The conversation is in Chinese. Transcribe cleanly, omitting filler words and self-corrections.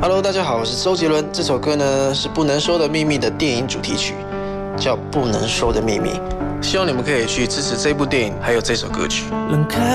Hello， 大家好，我是周杰伦。这首歌呢是《不能说的秘密》的电影主题曲，叫《不能说的秘密》。希望你们可以去支持这部电影，还有这首歌曲。